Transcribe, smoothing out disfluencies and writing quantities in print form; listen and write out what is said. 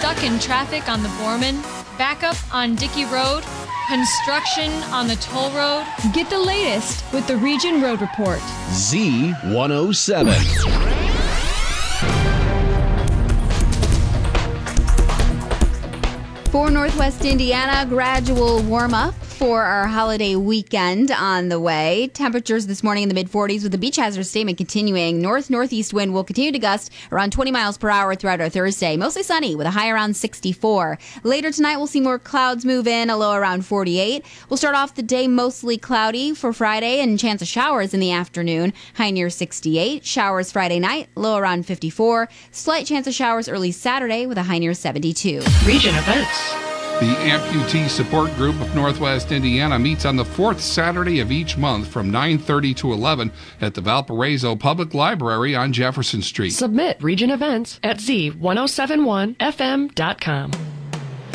stuck in traffic on the Borman? Backup on Dickey Road? Construction on the toll road? Get the latest with the Region Road Report. Z107. For Northwest Indiana, gradual warm-up for our holiday weekend on the way. Temperatures this morning in the mid-40s with the beach hazard statement continuing. North-northeast wind will continue to gust around 20 miles per hour throughout our Thursday. Mostly sunny with a high around 64. Later tonight, we'll see more clouds move in, a low around 48. We'll start off the day mostly cloudy for Friday and chance of showers in the afternoon, high near 68. Showers Friday night, low around 54. Slight chance of showers early Saturday with a high near 72. Region events. The Amputee Support Group of Northwest Indiana meets on the fourth Saturday of each month from 9:30 to 11 at the Valparaiso Public Library on Jefferson Street. Submit region events at Z1071FM.com.